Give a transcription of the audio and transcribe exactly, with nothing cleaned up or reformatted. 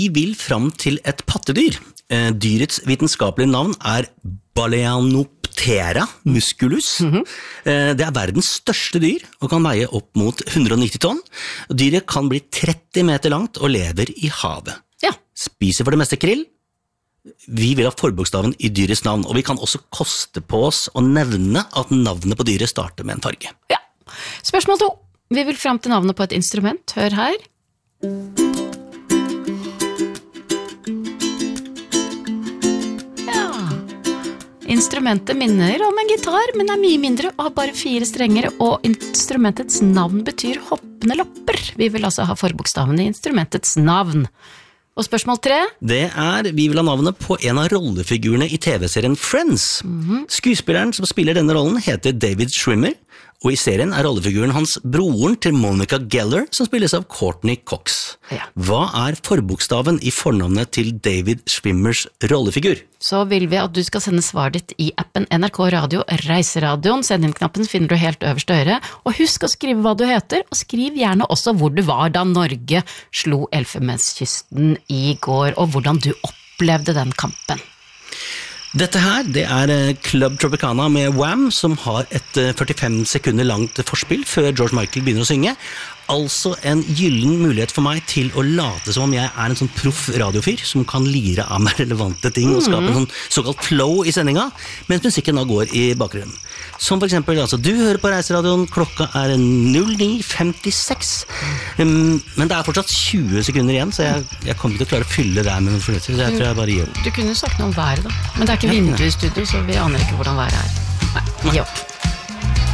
Vi vil fram til et pattedyr. Dyrets vitenskapelige navn er Balaenoptera musculus. Mm-hmm. Det er verdens største dyr og kan veie opp mot hundre og nitti tonn. Dyret kan bli tretti meter langt og lever i havet. Ja. Spiser for det meste krill. Vi vil ha forbokstaven i dyrets navn, og vi kan også koste på oss å nevne at navnet på dyret starter med en farge. Ja. Spørsmål to. Vi vil fram til navnet på et instrument. Hør her. Instrumentet minner om en gitar, men er mye mindre og har bare fire strenger, og instrumentets navn betyr hoppende lapper. Vi vil altså ha forbokstaven i instrumentets navn. Og spørsmål tre? Det er, vi vil ha navnet på en av rollefigurene i T V-serien Friends. Mm-hmm. Skuespilleren som spiller denne rollen heter David Schwimmer, og i serien er rollefiguren hans broren til Monica Geller, som spilles av Courtney Cox. Ja. Hva er forbokstaven i fornavnet til David Schwimmers rollefigur? Så vil vi at du skal sende svar ditt i appen N R K Radio Reiseradioen. Send inn-knappen finner du helt øverst øre. Og husk å skrive hva du heter, og skriv gjerne også hvor du var da Norge slo Elfenbenskysten i går, og hvordan du opplevde den kampen. Dette her, det er Club Tropicana med Wham, som har et førtifem sekunder langt forspill før George Michael begynner å synge. Altså en gyllen mulighet for meg til å late som om jeg er en sånn proff radiofyr som kan lire av meg relevante ting og skape en sånn såkalt flow i sendinga, mens musikken da går i bakgrunnen. Som for eksempel, altså, du hører på Reiseradioen, klokka er null ni femtiseks, um, men det er fortsatt tjue sekunder igjen, så jeg, jeg kommer ikke til å klare å fylle det her med noen fornøyelser, så jeg tror jeg bare gir opp. Du kunne sagt noe om været da, men det er ikke vindu i studio, så vi aner ikke hvordan været er. Nei, gi opp.